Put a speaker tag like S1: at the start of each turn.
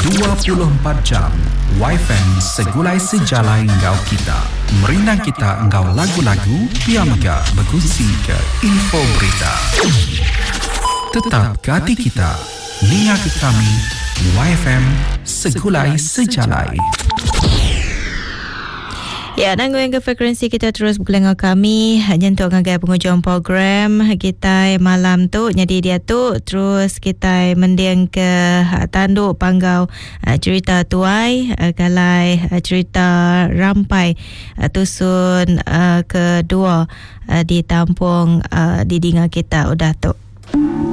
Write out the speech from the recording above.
S1: 24 jam YFM segulai sejalai engkau kita. Merinang kita engkau lagu-lagu, piamaga berkongsi ke info berita. Tetap ke hati kita, ninga ke kami, YFM segulai sejalai.
S2: Ya, nanggung ke frekuensi kita terus berkelengah kami. Nyentuh ngagai penghujung program kita malam tu. Jadi dia tu terus kita mendiang ke tanduk panggau cerita tuai kalai cerita rampai tusun kedua di tampung di dinga kita udah tu.